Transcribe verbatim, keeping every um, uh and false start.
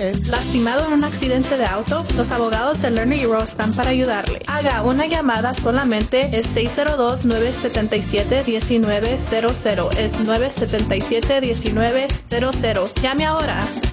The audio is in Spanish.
lastimado en un accidente de auto, los abogados de Lerner y Rowe están para ayudarle. Haga una llamada solamente, es seis cero dos, nueve siete siete, uno nueve cero cero, es nueve siete siete, uno nueve cero cero. Llame ahora.